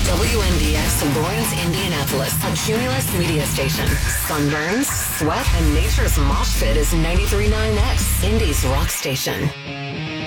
WNDX Lawrence, Indianapolis, a Cumulus media station. Sunburns, sweat, and nature's mosh pit is 93.9X, Indy's rock station.